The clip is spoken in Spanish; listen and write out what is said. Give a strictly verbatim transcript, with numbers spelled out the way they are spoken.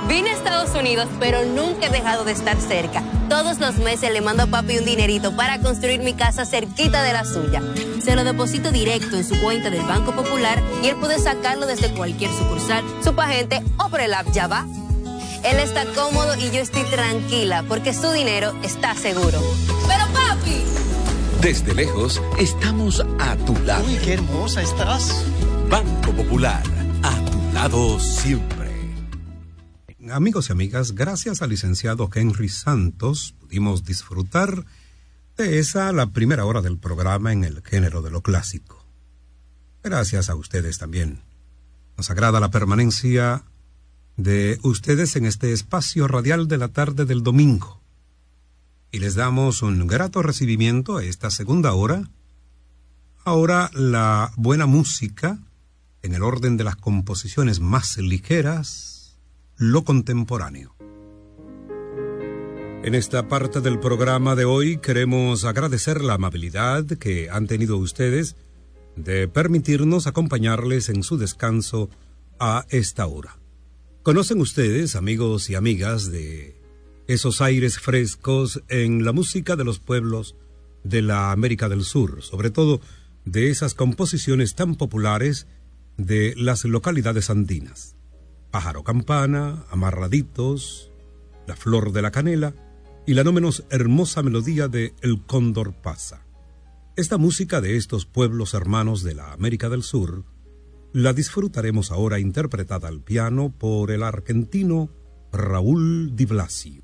Vine a Estados Unidos, pero nunca he dejado de estar cerca. Todos los meses le mando a papi un dinerito para construir mi casa cerquita de la suya. Se lo deposito directo en su cuenta del Banco Popular y él puede sacarlo desde cualquier sucursal, Superagente o por el app Ya Va. Él está cómodo y yo estoy tranquila porque su dinero está seguro. ¡Pero papi! Desde lejos, estamos a tu lado. ¡Uy, qué hermosa estás! Banco Popular, a tu lado siempre. Amigos y amigas, gracias al licenciado Henry Santos pudimos disfrutar de esa, la primera hora del programa en el género de lo clásico. Gracias a ustedes también. Nos agrada la permanencia de ustedes en este espacio radial de la tarde del domingo. Y les damos un grato recibimiento a esta segunda hora. Ahora la buena música, en el orden de las composiciones más ligeras, lo contemporáneo. En esta parte del programa de hoy queremos agradecer la amabilidad que han tenido ustedes de permitirnos acompañarles en su descanso a esta hora. ¿Conocen ustedes, amigos y amigas, de esos aires frescos en la música de los pueblos de la América del Sur, sobre todo de esas composiciones tan populares de las localidades andinas? Pájaro Campana, Amarraditos, La Flor de la Canela y la no menos hermosa melodía de El Cóndor Pasa. Esta música de estos pueblos hermanos de la América del Sur la disfrutaremos ahora interpretada al piano por el argentino Raúl Di Blasio.